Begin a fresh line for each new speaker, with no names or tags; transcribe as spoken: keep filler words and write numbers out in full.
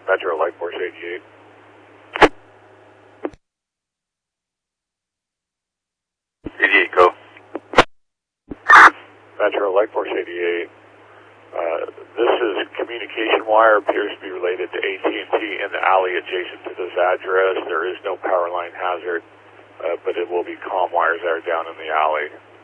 Metro Light Force eighty-eight.
eighty-eight, go.
Metro Light Force eighty-eight. Uh, this is communication wire, appears to be related to A T and T in the alley adjacent to this address. There is no power line hazard, uh, but it will be comm wires that are down in the alley.